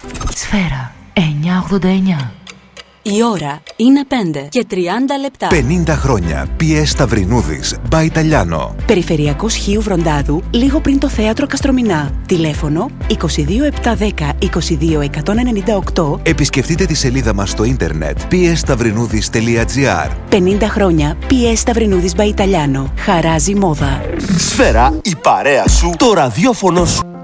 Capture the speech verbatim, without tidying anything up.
Σφαίρα εννιακόσια ογδόντα εννιά. Η ώρα είναι πέντε και τριάντα λεπτά. πενήντα χρόνια πι ες Σταυρινούδης, by Italiano. Περιφερειακός Χίου Βροντάδου, λίγο πριν το θέατρο Καστρομηνά. Τηλέφωνο είκοσι δύο επτακόσια δέκα είκοσι δύο εκατόν ενενήντα οκτώ. Επισκεφτείτε τη σελίδα μας στο ίντερνετ πι ες σταυρινούδης τελεία τζι άρ. πενήντα χρόνια πι ες Σταυρινούδης by Italiano. Χαράζει μόδα. Σφαίρα, η παρέα σου, το ραδιόφωνο σου.